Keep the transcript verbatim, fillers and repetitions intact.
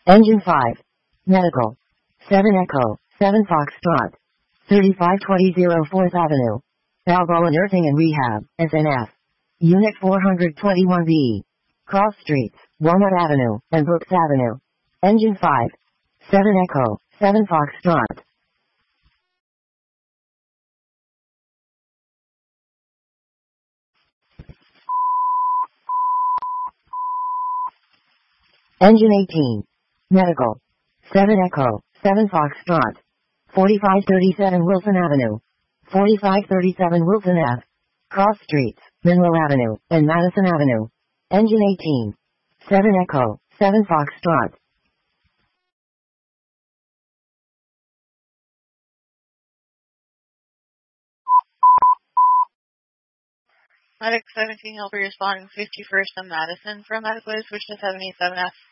Engine five. Medical. seven Echo, seven Foxtrot. thirty-five twenty fourth Avenue. Balboa Nursing and Rehab, S N F. Unit four twenty-one B. Cross Streets, Walnut Avenue, and Brooks Avenue. Engine five. seven Echo, seven Foxtrot. Engine eighteen. Medical. seven Echo, seven Foxtrot. forty-five thirty-seven Wilson Avenue. forty-five thirty-seven Wilson Ave. Cross Streets, Monroe Avenue, and Madison Avenue. Engine eighteen. seven Echo, seven Foxtrot. Medic seventeen, help responding fifty-first and Madison from Medical Switch to seven eight seven F.